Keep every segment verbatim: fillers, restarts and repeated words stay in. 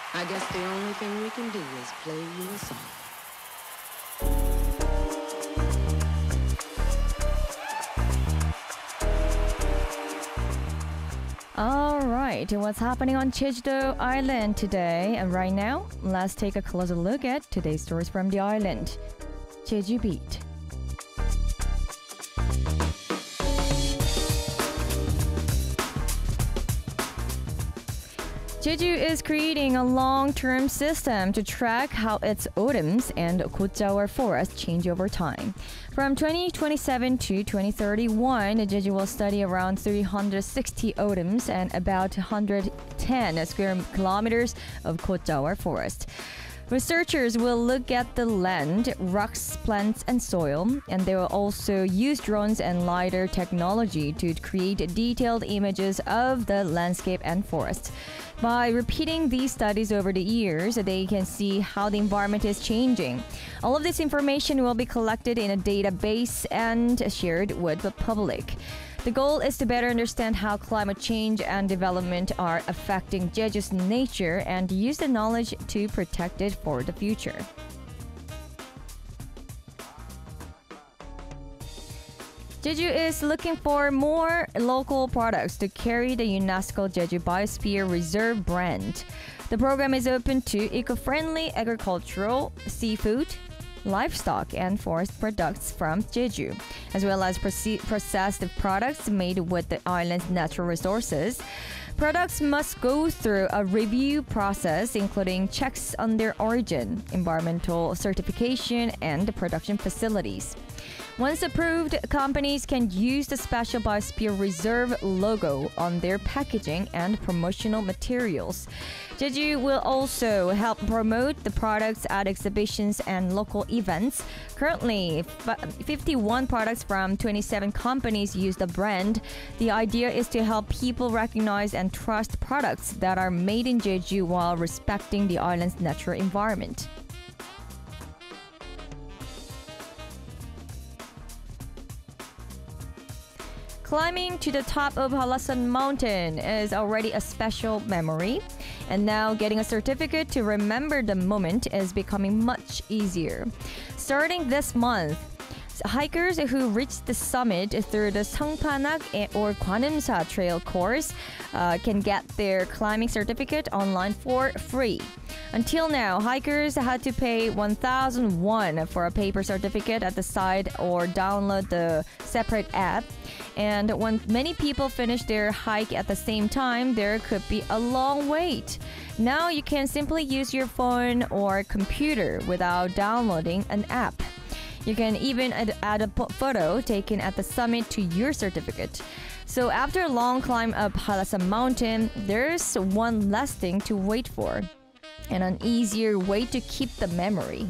I guess the only thing we can do is play you a song. All right, what's happening on Jeju-do Island today? And right now, let's take a closer look at today's stories from the island. Jeju Beat. Jeju is creating a long-term system to track how its odums and Gotjawar forest change over time. From twenty twenty-seven to twenty thirty-one, Jeju will study around three hundred sixty odums and about one hundred ten square kilometers of Gotjawar forest. Researchers will look at the land, rocks, plants, and soil, and they will also use drones and LiDAR technology to create detailed images of the landscape and forest. By repeating these studies over the years, they can see how the environment is changing. All of this information will be collected in a database and shared with the public. The goal is to better understand how climate change and development are affecting Jeju's nature and use the knowledge to protect it for the future. Jeju is looking for more local products to carry the UNESCO Jeju Biosphere Reserve brand. The program is open to eco-friendly agricultural, seafood, livestock, and forest products from Jeju, as well as proce- processed products made with the island's natural resources. Products must go through a review process, including checks on their origin, environmental certification, and production facilities. Once approved, companies can use the Special Biosphere Reserve logo on their packaging and promotional materials. Jeju will also help promote the products at exhibitions and local events. Currently, fifty-one products from twenty-seven companies use the brand. The idea is to help people recognize and trust products that are made in Jeju while respecting the island's natural environment. Climbing to the top of Halasan Mountain is already a special memory, and now getting a certificate to remember the moment is becoming much easier. Starting this month, hikers who reach the summit through the Sangpanak or Gwanumsa Trail course uh, can get their climbing certificate online for free. Until now, hikers had to pay one thousand won for a paper certificate at the site or download the separate app. And when many people finish their hike at the same time, there could be a long wait. Now you can simply use your phone or computer without downloading an app. You can even add, add a photo taken at the summit to your certificate. So after a long climb up Halasan Mountain, there's one less thing to wait for, and an easier way to keep the memory.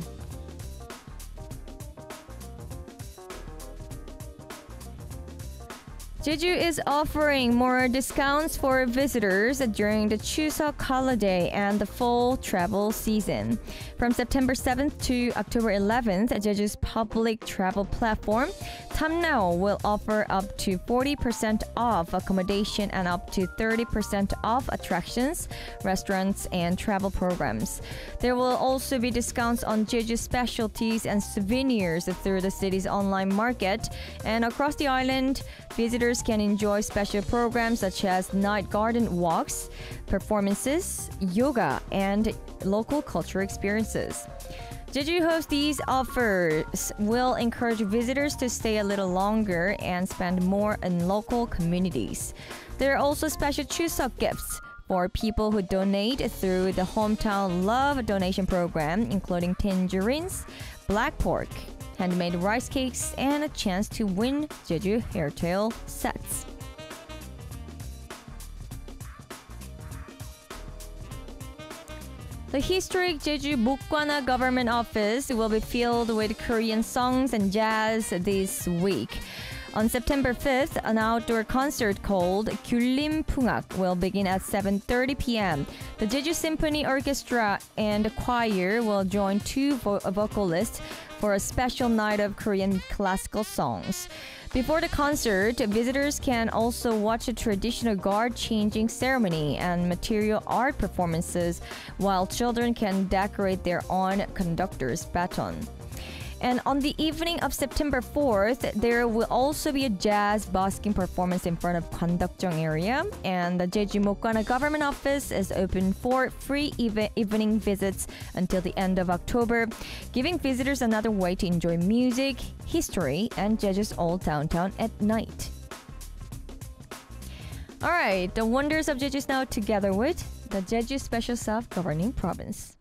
Jeju is offering more discounts for visitors during the Chuseok holiday and the fall travel season. From September seventh to October eleventh, Jeju's public travel platform, Tamnao, will offer up to forty percent off accommodation and up to thirty percent off attractions, restaurants, and travel programs. There will also be discounts on Jeju specialties and souvenirs through the city's online market. And across the island, visitors can enjoy special programs such as night garden walks, performances, yoga, and local cultural experiences. Jeju hosts these offers will encourage visitors to stay a little longer and spend more in local communities. There are also special Chuseok gifts for people who donate through the Hometown Love donation program, including tangerines, black pork, handmade rice cakes, and a chance to win Jeju hairtail sets. The historic Jeju Mukwana Government Office will be filled with Korean songs and jazz this week. On September fifth, an outdoor concert called 귤림풍악 will begin at seven thirty p.m. The Jeju Symphony Orchestra and choir will join two vo- vocalists for a special night of Korean classical songs. Before the concert, visitors can also watch a traditional guard-changing ceremony and material art performances, while children can decorate their own conductor's baton. And on the evening of September fourth, there will also be a jazz busking performance in front of Gwandeokjeong area. And the Jeju Mokwana Government Office is open for free eve- evening visits until the end of October, giving visitors another way to enjoy music, history, and Jeju's old downtown at night. Alright, the wonders of Jeju is now together with the Jeju Special Self-Governing Province.